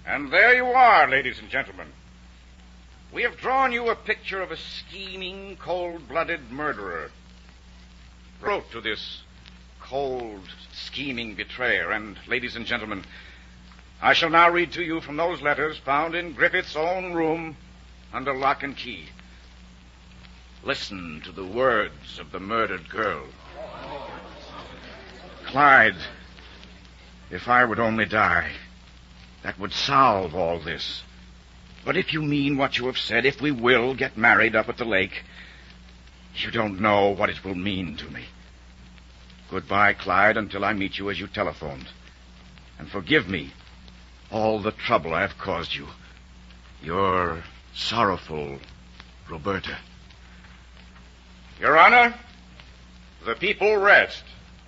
And there you are, ladies and gentlemen. We have drawn you a picture of a scheming, cold-blooded murderer. Wrote to this cold, scheming betrayer. And, ladies and gentlemen, I shall now read to you from those letters found in Griffith's own room under lock and key. Listen to the words of the murdered girl. Clyde, if I would only die, that would solve all this. But if you mean what you have said, if we will get married up at the lake, you don't know what it will mean to me. Goodbye, Clyde, until I meet you as you telephoned. And forgive me all the trouble I have caused you. Your sorrowful Roberta. Your Honor, the people rest.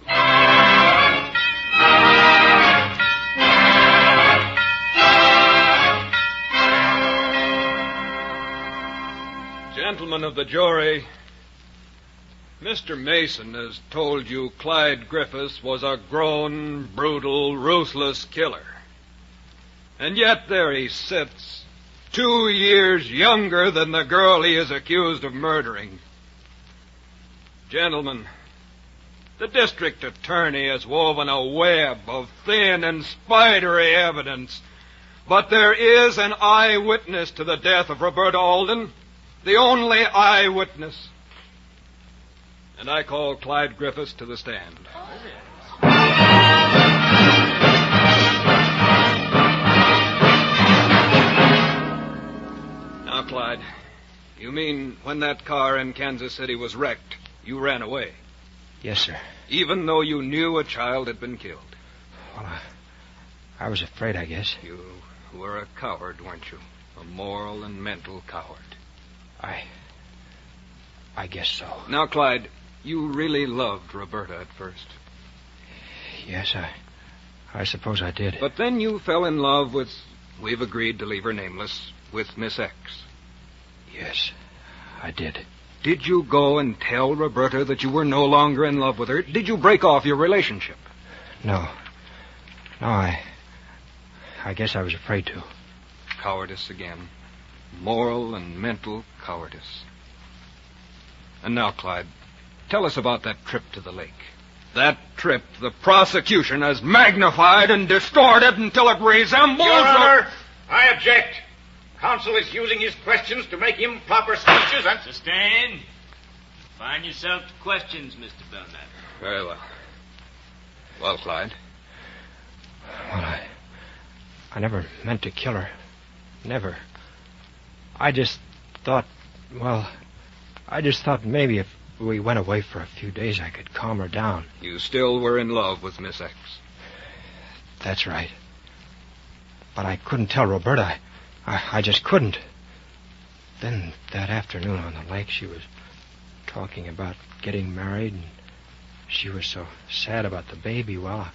Gentlemen of the jury, Mr. Mason has told you Clyde Griffiths was a grown, brutal, ruthless killer. And yet there he sits, 2 years younger than the girl he is accused of murdering. Gentlemen, the district attorney has woven a web of thin and spidery evidence, but there is an eyewitness to the death of Roberta Alden, the only eyewitness. And I call Clyde Griffiths to the stand. Now, Clyde, you mean when that car in Kansas City was wrecked, you ran away? Yes, sir. Even though you knew a child had been killed? Well, I was afraid, I guess. You were a coward, weren't you? A moral and mental coward. I guess so. Now, Clyde, you really loved Roberta at first. Yes, I suppose I did. But then you fell in love with, we've agreed to leave her nameless, with Miss X. Yes, I did. Did you go and tell Roberta that you were no longer in love with her? Did you break off your relationship? No, I guess I was afraid to. Cowardice again. Moral and mental cowardice. And now, Clyde, tell us about that trip to the lake. That trip the prosecution has magnified and distorted until it resembles... Your Honor, I object. Counsel is using his questions to make improper speeches and... Sustain. Find yourself to questions, Mr. Belknap. Very well. Well, Clyde? Well, I never meant to kill her. Never. I just thought maybe if we went away for a few days, I could calm her down. You still were in love with Miss X. That's right. But I couldn't tell Roberta. I just couldn't. Then that afternoon on the lake, she was talking about getting married, and she was so sad about the baby. I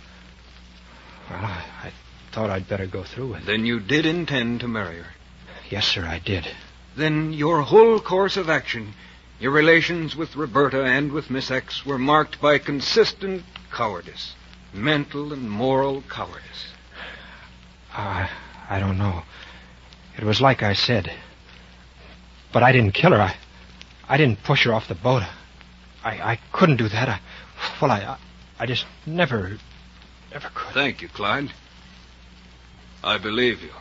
thought I'd better go through with it. Then you did intend to marry her? Yes, sir, I did. Then your whole course of action, your relations with Roberta and with Miss X, were marked by consistent cowardice, mental and moral cowardice. I don't know. It was like I said. But I didn't kill her. I didn't push her off the boat. I couldn't do that. I just never could. Thank you, Clyde. I believe you.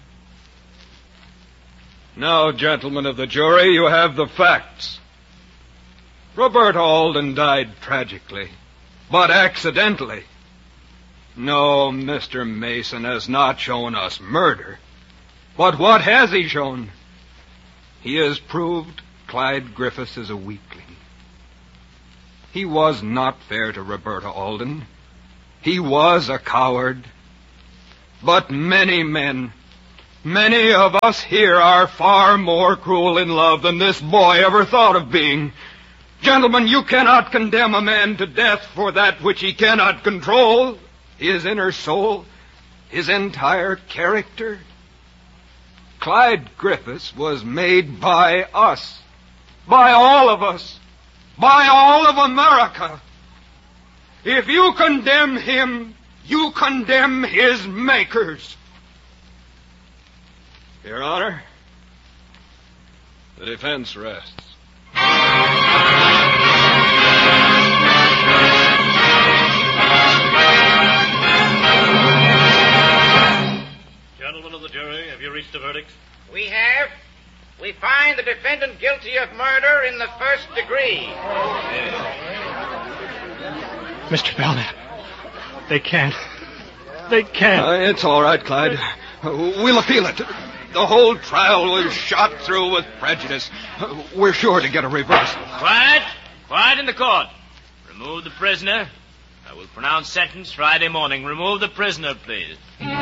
Now, gentlemen of the jury, you have the facts. Roberta Alden died tragically, but accidentally. No, Mr. Mason has not shown us murder. But what has he shown? He has proved Clyde Griffiths is a weakling. He was not fair to Roberta Alden. He was a coward. But many men, many of us here are far more cruel in love than this boy ever thought of being. Gentlemen, you cannot condemn a man to death for that which he cannot control, his inner soul, his entire character. Clyde Griffiths was made by us, by all of us, by all of America. If you condemn him, you condemn his makers. Your Honor, the defense rests. Gentlemen of the jury, have you reached a verdict? We have. We find the defendant guilty of murder in the first degree. Mr. Belknap, they can't. They can't. It's all right, Clyde. We'll appeal it. The whole trial was shot through with prejudice. We're sure to get a reversal. Quiet! Quiet in the court. Remove the prisoner. I will pronounce sentence Friday morning. Remove the prisoner, please.